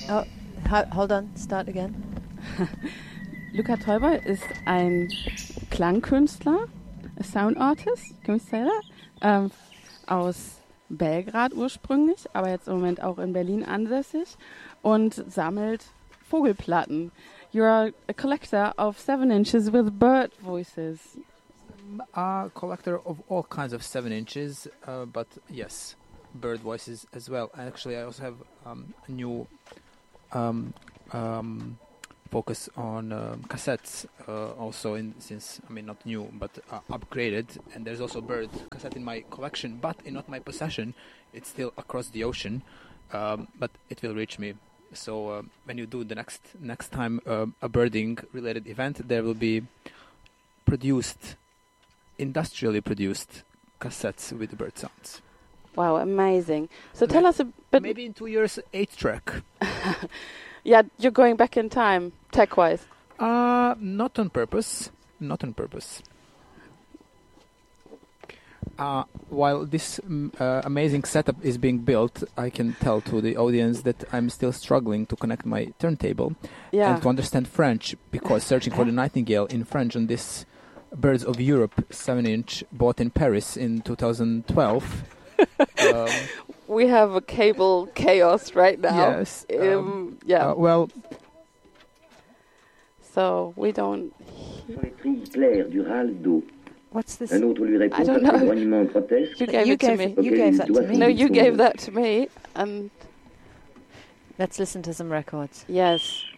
Oh, hold on. Start again. Luca Teuber ist ein Klangkünstler, a sound artist, can we say that? Aus Belgrad ursprünglich, aber jetzt im Moment auch in Berlin ansässig und sammelt Vogelplatten. You're a collector of 7-inches with bird voices. A collector of all kinds of 7-inches, but yes, bird voices as well. Actually, I also have a new focus on cassettes, also since not new, but upgraded. And there's also a bird cassette in my collection, but not my possession. It's still across the ocean, but it will reach me. So when you do the next time a birding related event, there will be industrially produced cassettes with bird sounds. Wow, amazing. So tell us a bit. Maybe in 2 years, 8-track. Yeah, you're going back in time, tech-wise. Not on purpose. Not on purpose. While this amazing setup is being built, I can tell to the audience that I'm still struggling to connect my turntable and to understand French, because searching for the Nightingale in French on this Birds of Europe 7-inch bought in Paris in 2012. We have a cable chaos right now. Yes. Well. So we don't. What's this? I don't know. You gave that to me. You gave that to me. No, you gave that to me. And let's listen to some records. Yes.